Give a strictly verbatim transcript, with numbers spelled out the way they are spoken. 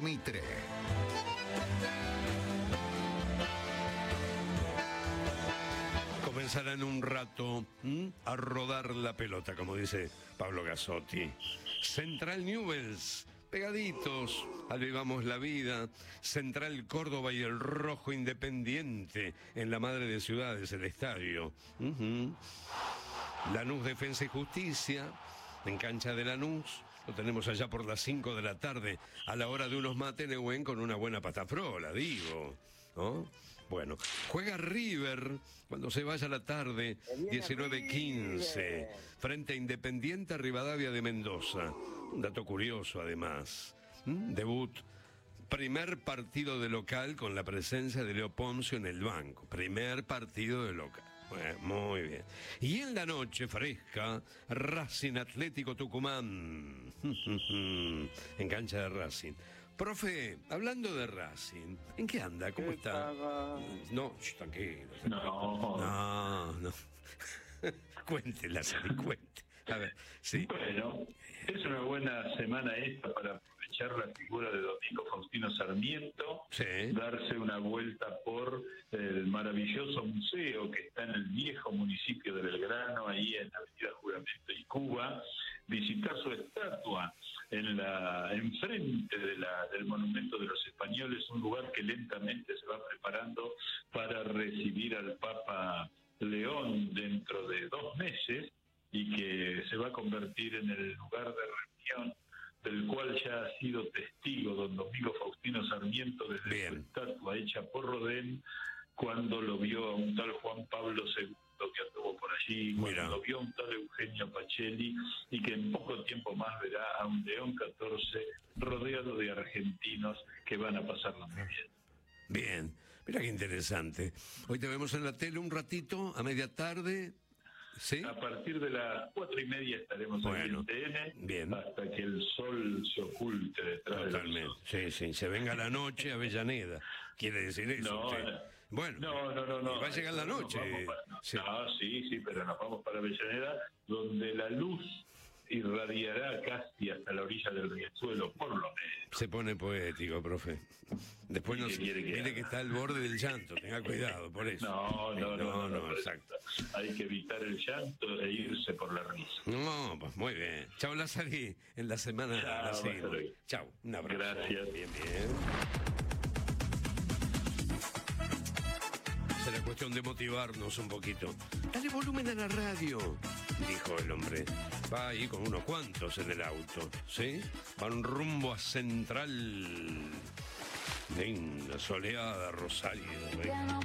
Mitre. Comenzará en un rato ¿m? a rodar la pelota, como dice Pablo Gazzotti. Central Newell's, pegaditos, avivamos la vida. Central Córdoba y el Rojo Independiente en la madre de ciudades, el estadio. Uh-huh. Lanús Defensa y Justicia, en cancha de Lanús. Lo tenemos allá por las cinco de la tarde, a la hora de unos mate Neuquén con una buena patafrola, digo, ¿no? Bueno, juega River cuando se vaya la tarde, diecinueve quince, frente a Independiente Rivadavia de Mendoza. Un dato curioso, además. ¿Mm? Debut, primer partido de local con la presencia de Leo Poncio en el banco. Primer partido de local. Bueno, muy bien. Y en la noche fresca, Racing Atlético Tucumán. En cancha de Racing. Profe, hablando de Racing, ¿en qué anda? ¿Cómo ¿Qué está? pasa? No, sh, tranquilo. No. No, no. Cuéntela, Sari, cuente. A ver, sí. Bueno, es una buena semana esta para aprovechar la figura de Domingo Faustino Sarmiento, Sí. darse una vuelta por el maravilloso museo que está en el viejo municipio de Belgrano, ahí en la Avenida Juramento y Cuba, visitar su estatua en la enfrente de la, del Monumento de los Españoles, un lugar que lentamente se va preparando para recibir al Papa León dentro de dos meses, y que se va a convertir en el lugar de reunión del cual ya ha sido testigo don Domingo Faustino Sarmiento desde Bien. su estatua hecha por Rodin, cuando lo vio a un tal Juan Pablo segundo que anduvo por allí, Mira. cuando vio a un tal Eugenio Pacelli, y que en poco tiempo más verá a un León catorce rodeado de argentinos que van a pasarlo muy bien. Bien, mira qué interesante. Hoy te vemos en la tele un ratito, a media tarde. ¿Sí? A partir de las cuatro y media estaremos Bueno, aquí en T N, bien. hasta que el sol se oculte detrás del Totalmente, sol. sí, sí, se venga la noche a Avellaneda, quiere decir eso. No, usted. no. Bueno, No, no, no, no. va a llegar la Nos noche. vamos para- no, Sí. no, sí, sí, pero nos vamos para Avellaneda, donde la luz irradiará casi hasta la orilla del riachuelo, por lo menos. Se pone poético, profe. Después ¿Y no qué se- quiere que mire haga? que está al borde del llanto, tenga cuidado por eso. No, no, no, no, no, no, exacto. Hay que evitar el llanto e irse por la risa. No, pues muy bien. Chao, Lazari. En la semana Chao, la seguimos. Lazari. Chao, un abrazo. Gracias. Bien, bien. Será cuestión de motivarnos un poquito. Dale volumen a la radio, dijo el hombre. Va ahí con unos cuantos en el auto, ¿sí? Van rumbo a Central. Linda, soleada, Rosario. ¿eh?